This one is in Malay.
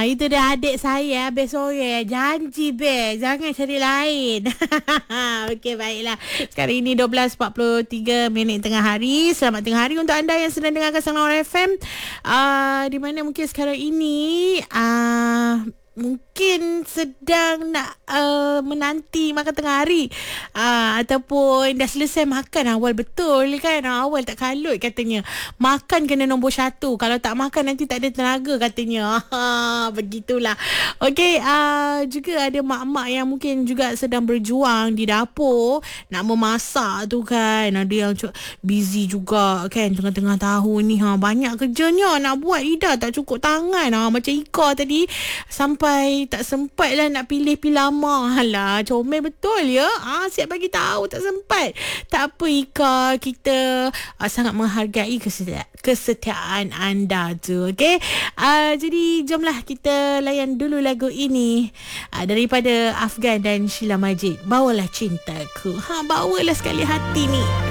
Itu dah adik saya Be sore. Janji Be, jangan cari lain. Okey, baiklah. Sekarang ini 12.43 tengah hari. Selamat tengah hari untuk anda yang sedang dengarkan Sonora FM. Di mana mungkin sekarang ini mungkin sedang nak menanti makan tengah hari, ataupun dah selesai makan awal betul kan. Awal tak kalut katanya. Makan kena nombor 1. Kalau tak makan nanti tak ada tenaga katanya. Begitulah. Okey, juga ada mak-mak yang mungkin juga sedang berjuang di dapur nak memasak tu kan. Ada yang busy juga kan tengah-tengah tahun ni. Banyak kerjanya nak buat, lidah tak cukup tangan. Macam Ika tadi sampai tak sempat lah nak pilih lama. Alah, comel betul ya. Siap bagi tahu tak sempat. Tak apa Ika, kita sangat menghargai kesetiaan anda tu. Okey. Jadi jomlah kita layan dulu lagu ini daripada Afgan dan Sheila Majid. Bawalah cintaku. Bawalah sekali hati ni.